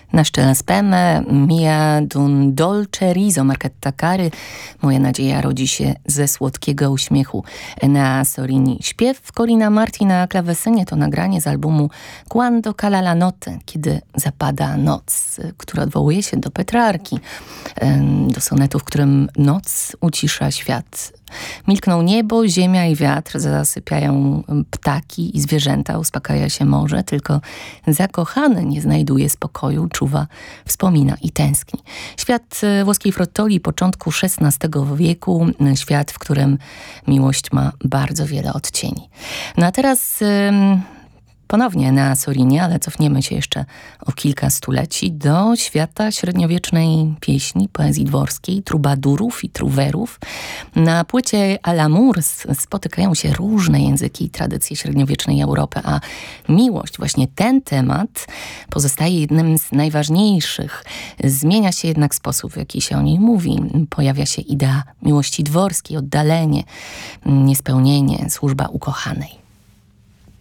Nasce speme mia d'un dolce riso Marchetta Kary. Moja nadzieja rodzi się ze słodkiego uśmiechu Enea Sorini. Śpiew Corina Marti na klawesynie to nagranie z albumu Quando cala la notte, kiedy zapada noc, który odwołuje się do Petrarki, do sonetu, w którym noc ucisza świat. Milkną niebo, ziemia i wiatr, zasypiają ptaki i zwierzęta, uspokaja się morze, tylko zakochany nie znajduje spokoju, czuwa, wspomina i tęskni. Świat włoskiej frottoli początku XVI wieku, świat, w którym miłość ma bardzo wiele odcieni. No a teraz ponownie na Sorinie, ale cofniemy się jeszcze o kilka stuleci do świata średniowiecznej pieśni, poezji dworskiej, trubadurów i truwerów. Na płycie Al-Amours spotykają się różne języki i tradycje średniowiecznej Europy, a miłość, właśnie ten temat, pozostaje jednym z najważniejszych. Zmienia się jednak sposób, w jaki się o niej mówi. Pojawia się idea miłości dworskiej, oddalenie, niespełnienie, służba ukochanej.